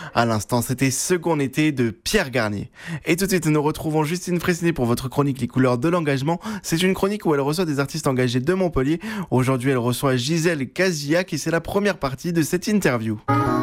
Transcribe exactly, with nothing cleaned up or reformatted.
À l'instant, c'était Second été de Pierre Garnier. Et tout de suite, nous retrouvons Justine Fressinet pour votre chronique Les couleurs de l'engagement. C'est une chronique où elle reçoit des artistes engagés de Montpellier. Aujourd'hui, elle reçoit Gisèle Cazillac et c'est la première partie de cette interview.